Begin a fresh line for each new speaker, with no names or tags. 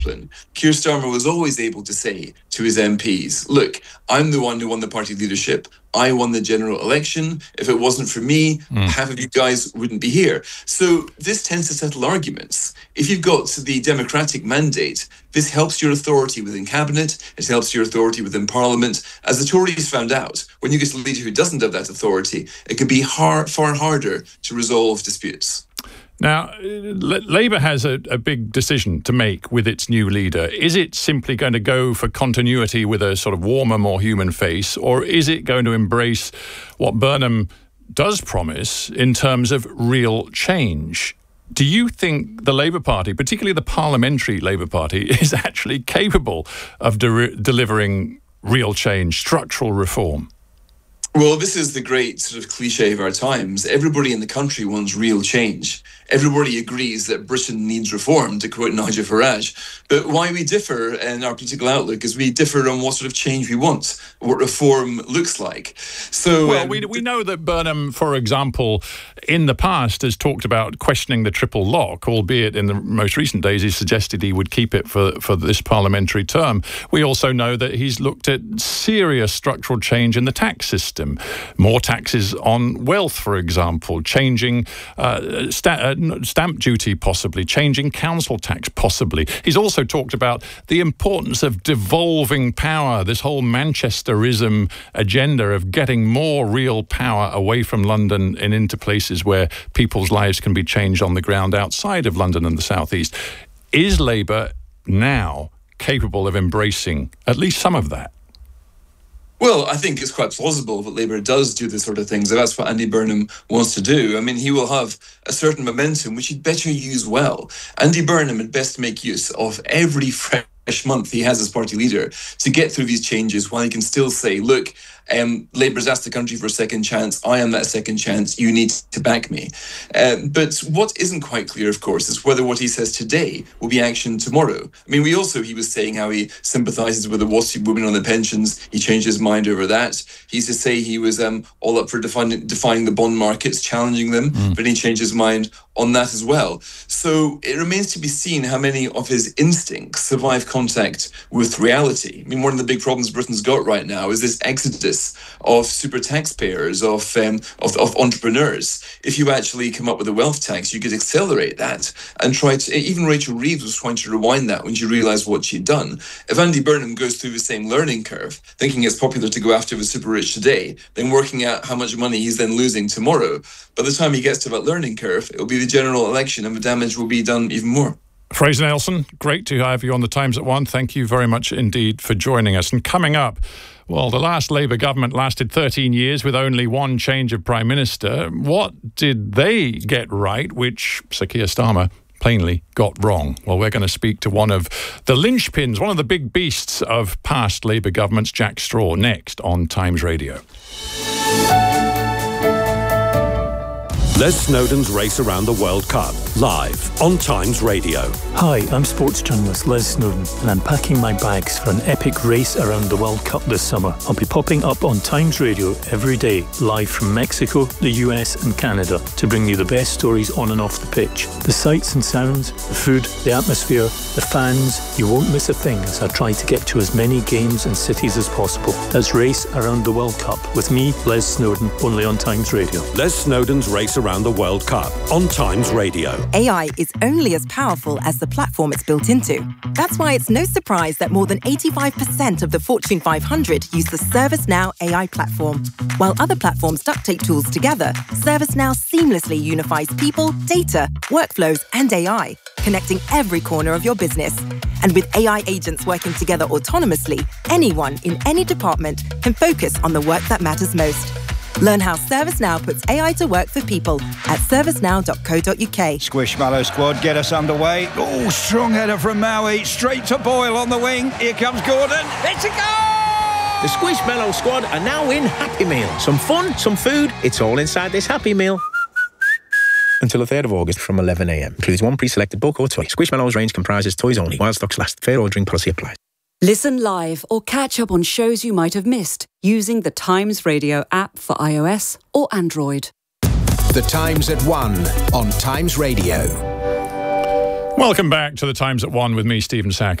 Keir Starmer was always able to say to his MPs, look, I'm the one who won the party leadership. I won the general election. If it wasn't for me, half of you guys wouldn't be here. So this tends to settle arguments. If you've got the democratic mandate, this helps your authority within cabinet. It helps your authority within parliament. As the Tories found out, when you get a leader who doesn't have that authority, it can be far harder to resolve disputes.
Now, Labour has a big decision to make with its new leader. Is it simply going to go for continuity with a sort of warmer, more human face, or is it going to embrace what Burnham does promise in terms of real change? Do you think the Labour Party, particularly the parliamentary Labour Party, is actually capable of delivering real change, structural reform?
Well, this is the great sort of cliche of our times. Everybody in the country wants real change. Everybody agrees that Britain needs reform, to quote Nigel Farage. But why we differ in our political outlook is we differ on what sort of change we want, what reform looks like. So,
well, we know that Burnham, for example, in the past has talked about questioning the triple lock, albeit in the most recent days he suggested he would keep it for this parliamentary term. We also know that he's looked at serious structural change in the tax system. More taxes on wealth, for example, changing stamp duty possibly, changing council tax possibly. He's also talked about the importance of devolving power, this whole Manchesterism agenda of getting more real power away from London and into places where people's lives can be changed on the ground outside of London and the South East. Is Labour now capable of embracing at least some of that?
Well, I think it's quite plausible that Labour does do this sort of things. If that's what Andy Burnham wants to do. I mean, he will have a certain momentum, which he'd better use well. Andy Burnham had best make use of every fresh month he has as party leader to get through these changes while he can still say, look, Labour's asked the country for a second chance. I am that second chance. You need to back me. But what isn't quite clear, of course, is whether what he says today will be action tomorrow. I mean, he was saying how he sympathises with the WASP women on the pensions. He changed his mind over that. He used to say he was all up for defying the bond markets, challenging them, but he changed his mind on that as well. So it remains to be seen how many of his instincts survive contact with reality. I mean, one of the big problems Britain's got right now is this exodus of super taxpayers, of entrepreneurs. If you actually come up with a wealth tax, you could accelerate that and try to. Even Rachel Reeves was trying to rewind that when she realised what she'd done. If Andy Burnham goes through the same learning curve, thinking it's popular to go after the super rich today, then working out how much money he's then losing tomorrow, by the time he gets to that learning curve, it'll be the general election and the damage will be done even more.
Fraser Nelson, great to have you on the Times at One. Thank you very much indeed for joining us. And coming up, well, the last Labour government lasted 13 years with only one change of Prime Minister. What did they get right, which Sir Keir Starmer plainly got wrong? Well, we're going to speak to one of the linchpins, one of the big beasts of past Labour governments, Jack Straw, next on Times Radio.
Les Snowdon's Race Around the World Cup, live on Times Radio.
Hi, I'm sports journalist Les Snowdon, and I'm packing my bags for an epic race around the World Cup this summer. I'll be popping up on Times Radio every day, live from Mexico, the US and Canada, to bring you the best stories on and off the pitch. The sights and sounds, the food, the atmosphere, the fans. You won't miss a thing as I try to get to as many games and cities as possible. That's Race Around the World Cup with me, Les Snowdon, only on Times Radio.
Les Snowdon's Race Around the World Cup on Times Radio.
AI is only as powerful as the platform it's built into. That's why it's no surprise that more than 85% of the Fortune 500 use the ServiceNow AI platform. While other platforms duct tape tools together, ServiceNow seamlessly unifies people, data, workflows, and AI, connecting every corner of your business. And with AI agents working together autonomously, anyone in any department can focus on the work that matters most. Learn how ServiceNow puts AI to work for people at servicenow.co.uk.
Squishmallow squad, get us underway. Oh, strong header from Maui. Straight to Boyle on the wing. Here comes Gordon. It's a goal!
The Squishmallow squad are now in Happy Meal. Some fun, some food. It's all inside this Happy Meal. Until the 3rd of August from 11 a.m. Includes one pre-selected book or toy. Squishmallows range comprises toys only. While stocks last. Fair ordering policy applies.
Listen live or catch up on shows you might have missed using the Times Radio app for iOS or Android.
The Times at 1 on Times Radio.
Welcome back to the Times at 1 with me, Stephen Sack.